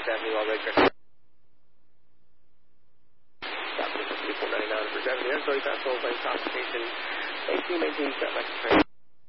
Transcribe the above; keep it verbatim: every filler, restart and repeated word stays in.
Avenue, all right, correct. Stop, three four nine nine for Avenue, thirty-five, twelve, lane, top station, eighteen, eighteen, step back to train.